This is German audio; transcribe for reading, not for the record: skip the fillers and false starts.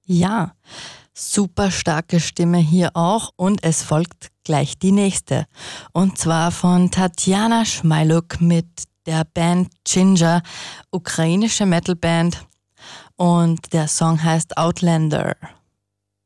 Ja, super starke Stimme hier auch und es folgt gleich die nächste. Und zwar von Tatjana Schmailuk mit der Band Ginger, ukrainische Metalband und der Song heißt Outlander.